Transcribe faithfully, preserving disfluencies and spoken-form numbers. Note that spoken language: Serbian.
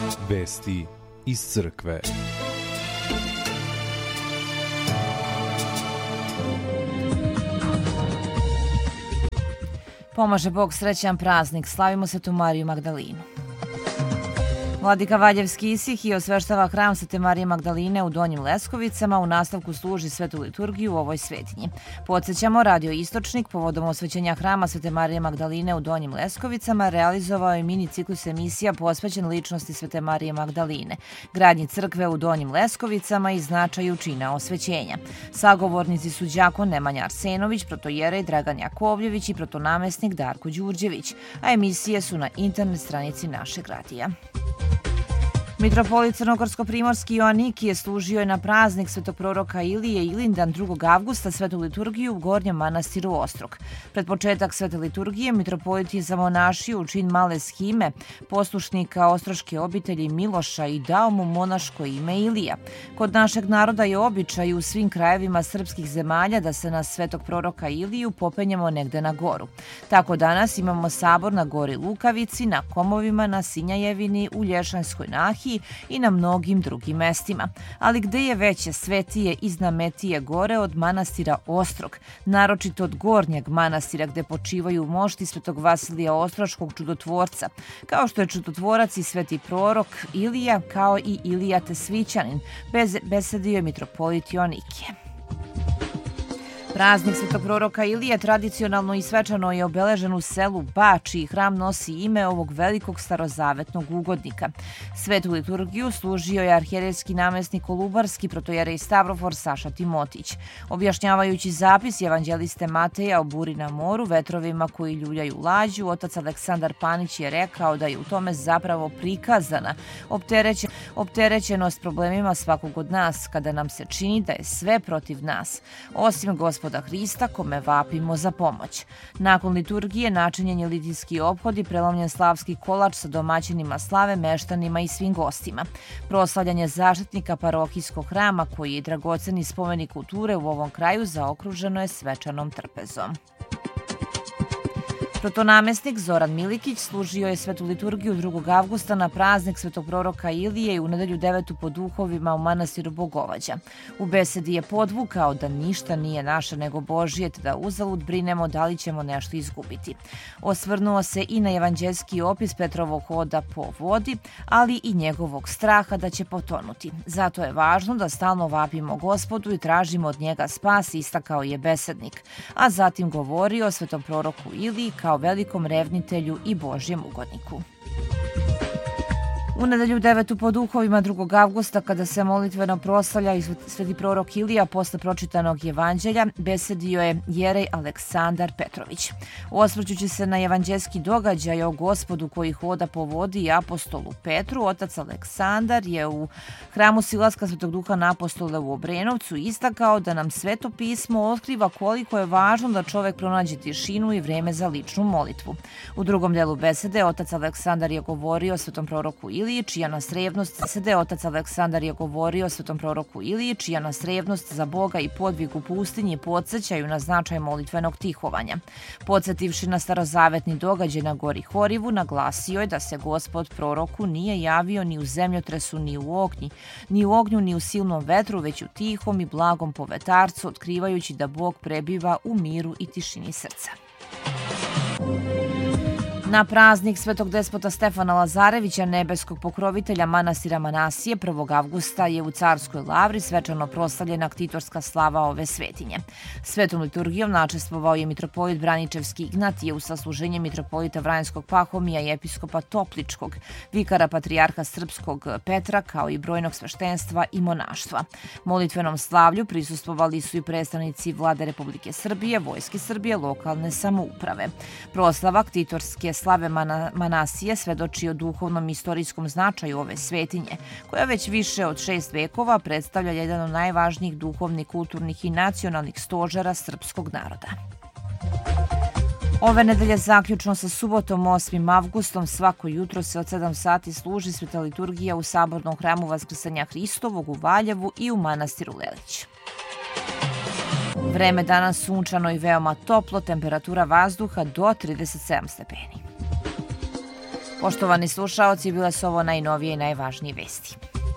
Vesti iz crkve. Pomaže Bog, srećan praznik, slavimo Svetu Mariju Magdalinu. Vladika Valjevski Isihije osveštava hram Svete Marije Magdaline u Donjim Leskovicama, u nastavku služi svetu liturgiju u ovoj svetinji. Podsjećamo, Radio Istočnik povodom osvećenja hrama Svete Marije Magdaline u Donjim Leskovicama realizovao je mini ciklus emisija posvećen ličnosti Svete Marije Magdaline, gradnji crkve u Donjim Leskovicama i značaju čina osvećenja. Sagovornici su đakon Nemanja Arsenović, protojerej Dragan Jakovljević i protonamestnik Darko Đurđević, a emisije su na internet stranici našeg radija. Mitropolit Crnogorsko-primorski Joanikije služio je na praznik svetog proroka Ilije Ilindan drugog avgusta svetu liturgiju u Gornjem manastiru Ostrog. Pred početak svete liturgije mitropolit je zamonašio u čin male shime poslušnika ostroške obitelji Miloša i dao mu monaško ime Ilija. Kod našeg naroda je običaj u svim krajevima srpskih zemalja da se na svetog proroka Iliju popenjemo negde na goru. Tako danas imamo sabor na gori Lukavici, na Komovima, na Sinjajevini, u Lješanskoj Nahiji i na mnogim drugim mestima. Ali gde je veće, svetije i znametije gore od manastira Ostrog, naročito od Gornjeg manastira gde počivaju mošti svetog Vasilija Ostroškog čudotvorca, kao što je čudotvorac i sveti prorok Ilija, kao i Ilija Tesvićanin, bez, besedio je mitropolit Joanikije. Praznik svetog proroka Ilije tradicionalno i svečano je obeležen u selu Bač i hram nosi ime ovog velikog starozavetnog ugodnika. Svetu liturgiju služio je arhijerejski namestnik Kolubarski protojerej Stavrofor Saša Timotić. Objašnjavajući zapis evanđeliste Mateja o buri na moru, vetrovima koji ljuljaju lađu, otac Aleksandar Panić je rekao da je u tome zapravo prikazana opterećen, opterećenost problemima svakog od nas, kada nam se čini da je sve protiv nas, osim Gospoda Hrista kome vapimo za pomoć. Nakon liturgije načinjen je litijski ophod i prelomljen slavski kolač sa domaćinima slave, meštanima i svim gostima. Proslavljanje zaštitnika parohijskog hrama, koji je dragoceni spomenik kulture u ovom kraju, zaokruženo je svečanom trpezom. Protonamestnik Zoran Milikić služio je svetu liturgiju drugog avgusta na praznik svetog proroka Ilije i u nedelju devetu po duhovima u manastiru Bogovađa. U besedi je podvukao da ništa nije naše nego Božije, te da uzalud brinemo da li ćemo nešto izgubiti. Osvrnuo se i na evanđeljski opis Petrovog hoda po vodi, ali i njegovog straha da će potonuti. Zato je važno da stalno vapimo Gospodu i tražimo od njega spas, istakao je besednik, a zatim govorio o svetom proroku Iliji kao velikom revnitelju i Božjem ugodniku. U nedelju devetu po duhovima drugog avgusta, kada se molitveno proslavlja i sveti prorok Ilija posle pročitanog evanđelja, besedio je jerej Aleksandar Petrović. Osvrćući se na evanđelski događaj o Gospodu koji hoda po vodi i apostolu Petru, otac Aleksandar je u hramu Silaska svetog duha na apostole u Obrenovcu istakao da nam sveto pismo otkriva koliko je važno da čovek pronađe tišinu i vreme za ličnu molitvu. U drugom delu besede otac Aleksandar je govorio o svetom proroku Iliji, čija nas revnost sede otac Aleksandar je govorio o svetom proroku Iliji, čija nas revnost za Boga i podvig u pustinji podsjećaju na značaj molitvenog tihovanja. Podsjetivši na starozavetni događaj na gori Horivu, naglasio je da se Gospod proroku nije javio ni u zemljotresu, ni u ognji, ni u ognju, ni u silnom vetru, već u tihom i blagom povetarcu, otkrivajući da Bog prebiva u miru i tišini srca. Na praznik svetog despota Stefana Lazarevića, nebeskog pokrovitelja manastira Manasije, prvog avgusta je u Carskoj lavri svečano proslavljena ktitorska slava ove svetinje. Svetom liturgijom načestvovao je mitropolit Braničevski Ignatije u sasluženje mitropolita Vranjskog Pahomija i episkopa Topličkog, vikara patrijarha Srpskog Petra, kao i brojnog sveštenstva i monaštva. Molitvenom slavlju prisustvovali su i predstavnici Vlade Republike Srbije, Vojske Srbije, lokalne samouprave. Proslava ktitorske slave Manasije svedoči o duhovnom i istorijskom značaju ove svetinje, koja već više od šest vekova predstavlja jedan od najvažnijih duhovnih, kulturnih i nacionalnih stožera srpskog naroda. Ove nedelje zaključno sa subotom osmim avgustom svako jutro se od sedam sati služi sveta liturgija u sabornom hramu Vaskrsenja Hristovog u Valjevu i u manastiru Lelić. Vreme danas sunčano i veoma toplo, temperatura vazduha do trideset sedam stepeni. Poštovani slušaoci, bile su ovo najnovije i najvažnije vesti.